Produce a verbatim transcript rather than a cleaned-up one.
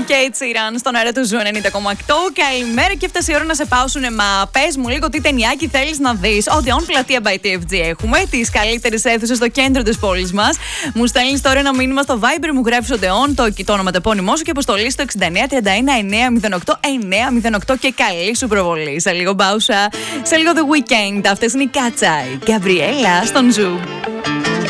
και η Τσίραν στον αέρα του Ζου ενενήντα κόμμα οκτώ. Καλημέρα και έφτασε η ώρα να σε πάσουνε. Μα πες μου λίγο τι ταινιάκι θέλεις να δεις. Odeon Πλατεία by τι εφ τζι έχουμε. Τις καλύτερες αίθουσες στο κέντρο της πόλης μας. Μου στέλνεις τώρα ένα μήνυμα στο Viber, μου γράφεις Odeon, το, το όνομα, το επώνυμό σου και αποστολή στο εξήντα εννέα τριάντα ένα εννέα μηδέν οκτώ εννέα μηδέν οκτώ και καλή σου προβολή. Σε λίγο μπάουσα, σε λίγο The Weekend. Αυτές είναι η Κάτσαϊ. Γκαμπριέλα στον Ζου.